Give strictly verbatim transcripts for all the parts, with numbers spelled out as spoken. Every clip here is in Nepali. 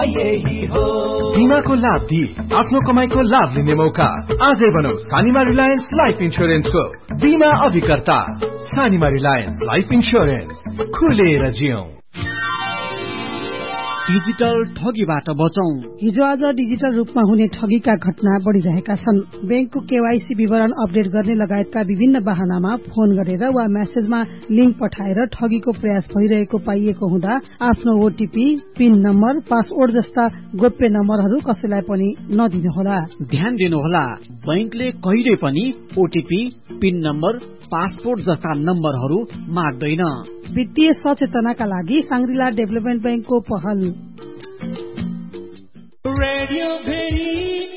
बीमाको लाभ दिई आफ्नो कमाईको लाभ लिने मौका। आजै बनाऊ सानिमा रिलायन्स लाइफ इन्स्योरेन्सको बीमा अभिकर्ता। सानिमा रिलायन्स लाइफ इन्स्योरेन्स, खुलेर जियौं। डिजिटल ठगीबाट बचौं। हिजो आज डिजिटल रूपमा हुने ठगीका घटना बढ़िरहेका छन्। बैंकको केवाईसी विवरण अपडेट गर्ने लगायतका विभिन्न बहानामा फोन गरेर वा मेसेजमा लिंक पठाएर ठगीको प्रयास भइरहेको पाइएको हुँदा आफ्नो ओटीपी, पिन नम्बर, पासवर्ड जस्ता गोप्य नम्बरहरू कसैलाई पनि नदिनुहोला। ध्यान दिनुहोला, बैंकले कहिले पनि ओटीपी, पिन नम्बर, पासपोर्ट जस्ता नम्बरहरू माग्दैन। वित्तीय सचेतनाका लागि सांग्रिला डेभलपमेन्ट बैंकको पहल। Radio very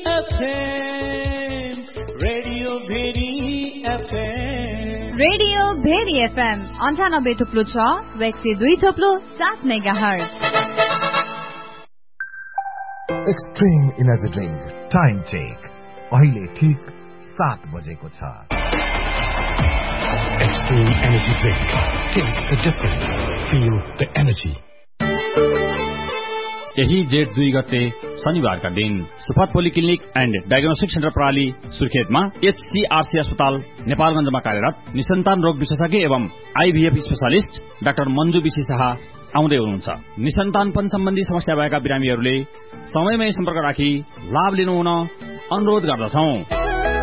FM, radio very FM, radio very FM अन्ठानब्बे थुप्लो छ र एक सय दुई थुप्लो सात mega hertz. Extreme energy drink time check अहिले ठीक सात बजेको छ। Extreme energy drink. Taste the difference. Feel the energy. यही जेठ दुई गते शनिबारका दिन सुफात पोलिक्लिनिक एन्ड डायग्नोस्टिक सेन्टर प्रणाली सुर्खेतमा एचसीआरसी अस्पताल नेपालगञ्जमा कार्यरत निसन्तान रोग विशेषज्ञ एवं आईभीएफ specialist doctor Manju BC Shah आउँदै हुनुहुन्छ। निसन्तानपन सम्बन्धी समस्या भएका बिरामीहरूले समयमै सम्पर्क राखी लाभ लिनु हुन अनुरोध गर्दछौं।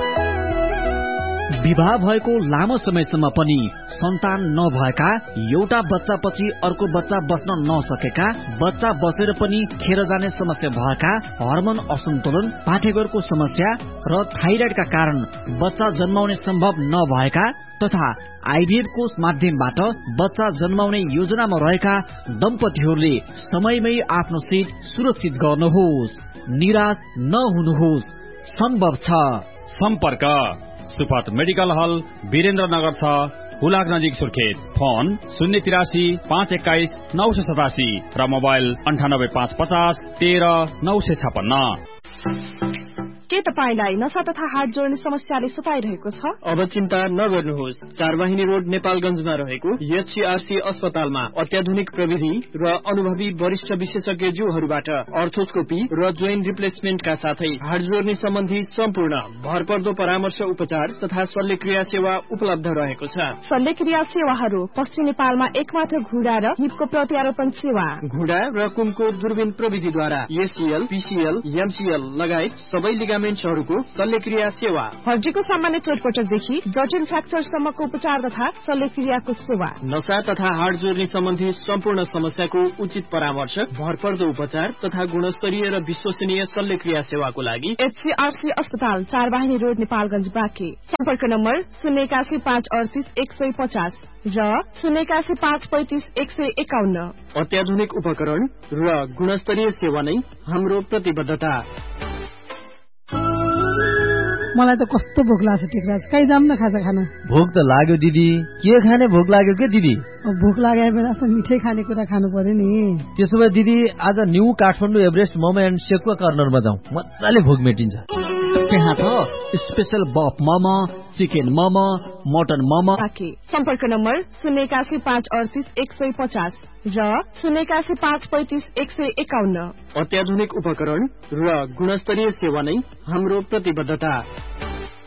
विवाह भएको लामो समयसम्म पनि सन्तान नभएका, एउटा बच्चापछि अर्को बच्चा बस्न नसकेका, बच्चा बसेर पनि खेर जाने समस्या भएका, हर्मोन असन्तुलन, पाठेघरको समस्या र थाइराइडका कारण बच्चा जन्माउने सम्भव नभएका तथा आईभीएफको माध्यमबाट बच्चा जन्माउने योजनामा रहेका दम्पतिहरूले समयमै आफ्नो सीट सुरक्षित गर्नुहोस्। निराश नहुनुहोस्, सम्भव छ। सम्पर्क सुफात मेडिकल हल, वीरेन्द्र नगर छ, हुलाक नजिक सुर्खेत। फोन शून्य तिरासी पाँच एक्काइस नौ सय सतासी र मोबाइल अन्ठानब्बे पाँच पचास तेह्र नौ सय छपन्न। के तपाईलाई नशा तथा हार्ट जोड्ने समस्याले सताइरहेको छ? अब चिन्ता नगर्नुहोस्। चारवाहिनी रोड नेपालगञ्जमा रहेको एचसीआरसी अस्पतालमा अत्याधुनिक प्रविधि र अनुभवी वरिष्ठ विशेषज्ञज्यूहरूबाट अर्थोस्कोपी र जोइन्ट रिप्लेसमेन्टका साथै हार्ट जोड्ने सम्बन्धी सम्पूर्ण भरपर्दो परामर्श उपचार तथा शल्यक्रिया सेवा उपलब्ध रहेको छ। शल्यक्रिया सेवाहरू पश्चिम नेपालमा एकमात्र घुँडा र हिपको प्रत्यारोपण सेवा, घुँडा र कुमको दूरबीन प्रविधिद्वारा एसीएल, पीसीएल, एमसीएल लगायत सबै लिगामेन्ट्सहरूको शल्यक्रिया सेवा, हड्डीको सामान्य चोटपटकदेखि जटिल फ्र्याक्चरसम्मको उपचार तथा शल्यक्रियाको सेवा, नशा तथा हार्ट जोड्ने सम्बन्धी सम्पूर्ण समस्याको उचित परामर्श, भरपर्दो उपचार तथा गुणस्तरीय र विश्वसनीय शल्यक्रिया सेवाको लागि एचसीआरसी अस्पताल चारवाहिनी रोड नेपालगञ्ज बाँके। सम्पर्क नम्बर शून्य एकासी पाँच अडतिस एक सय पचास र शून्य एकासी पाँच पैंतिस एक सय एकाउन्न। अत्याधुनिक उपकरण र गुणस्तरीय सेवा नै हाम्रो प्रतिबद्धता। मलाई त कस्तो भोक लाग्छ टेकराज, कहीँ जाम न खाजा खान। भोक त लाग्यो दिदी, के खाने भोक लाग्यो के दिदी? भोक लागेर बेला त मिठै खाने कुरा खानु पर्यो नि। त्यसो भए दिदी आज new Kathmandu Everest momo and sekuwa कर्नरमा जाउँ, मजाले भोक मेटिन्छ। त्यहाँ त स्पेशल बफ मोमो, चिकन मोमो, मटन मोमो। सम्पर्क नम्बर शून्य एकासी पाँच अडतिस एक सय पचास र शून्य एकासी पाँच पैंतिस एक सय एकाउन्न। अत्याधुनिक उपकरण र गुणस्तरीय सेवा नै हाम्रो प्रतिबद्धता।